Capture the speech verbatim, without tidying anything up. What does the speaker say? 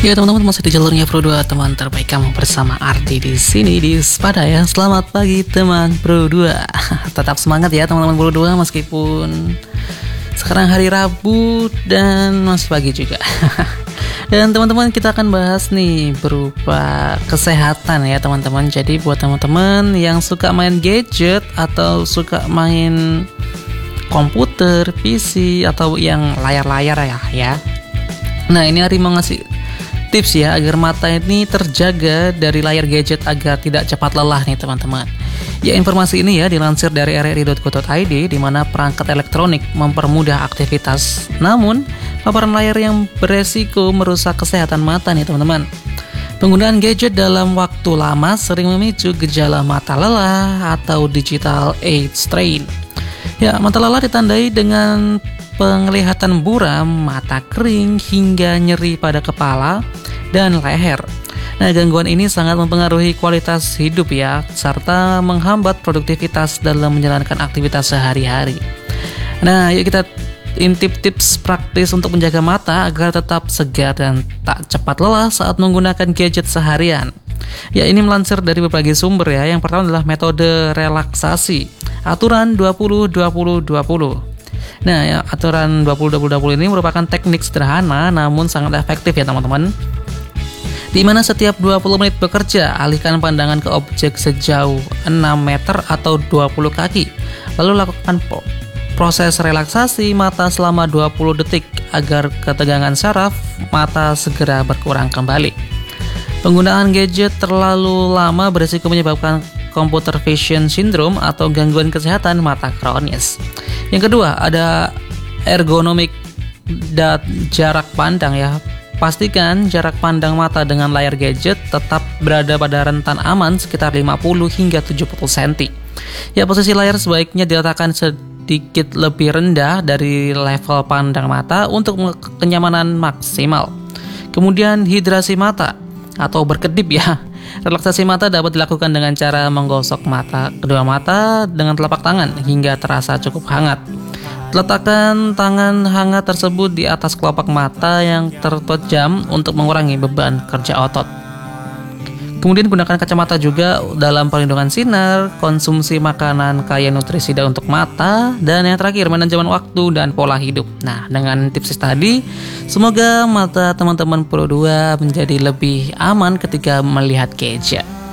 Ya teman-teman, masih di jalurnya Pro dua, teman terbaik kamu bersama Arti di sini di Spada ya. Selamat pagi teman Pro dua. Tetap semangat ya teman-teman Pro dua meskipun sekarang hari Rabu dan masih pagi juga. Dan teman-teman, kita akan bahas nih berupa kesehatan ya teman-teman. Jadi buat teman-teman yang suka main gadget atau suka main komputer, P C atau yang layar-layar ya ya. Nah, ini Ari mau ngasih tips ya agar mata ini terjaga dari layar gadget agar tidak cepat lelah nih teman-teman. Ya, informasi ini ya dilansir dari r r i dot co dot i d, di mana perangkat elektronik mempermudah aktivitas, namun paparan layar yang beresiko merusak kesehatan mata nih teman-teman. Penggunaan gadget dalam waktu lama sering memicu gejala mata lelah atau digital age strain. Ya, mata lelah ditandai dengan penglihatan buram, mata kering, hingga nyeri pada kepala dan leher. Nah, gangguan ini sangat mempengaruhi kualitas hidup ya, serta menghambat produktivitas dalam menjalankan aktivitas sehari-hari. Nah, yuk kita intip tips praktis untuk menjaga mata agar tetap segar dan tak cepat lelah saat menggunakan gadget seharian. Ya, ini melansir dari berbagai sumber ya. Yang pertama adalah metode relaksasi, aturan dua puluh dua puluh dua puluh. Nah, ya, aturan dua puluh dua puluh dua puluh ini merupakan teknik sederhana namun sangat efektif ya teman-teman, di mana setiap dua puluh menit bekerja, alihkan pandangan ke objek sejauh enam meter atau dua puluh kaki. Lalu lakukan proses relaksasi mata selama dua puluh detik agar ketegangan saraf mata segera berkurang kembali. Penggunaan gadget terlalu lama berisiko menyebabkan computer vision syndrome atau gangguan kesehatan mata kronis. Yang kedua, ada ergonomik dan jarak pandang ya. Pastikan jarak pandang mata dengan layar gadget tetap berada pada rentan aman sekitar lima puluh hingga tujuh puluh sentimeter. Ya, posisi layar sebaiknya diletakkan sedikit lebih rendah dari level pandang mata untuk kenyamanan maksimal. Kemudian hidrasi mata atau berkedip ya. Relaksasi mata dapat dilakukan dengan cara menggosok mata, kedua mata dengan telapak tangan hingga terasa cukup hangat. Letakkan tangan hangat tersebut di atas kelopak mata yang terpejam untuk mengurangi beban kerja otot. Kemudian gunakan kacamata juga dalam perlindungan sinar, konsumsi makanan kaya nutrisida untuk mata, dan yang terakhir manajemen waktu dan pola hidup. Nah, dengan tips tadi, semoga mata teman-teman Pro dua menjadi lebih aman ketika melihat gadget.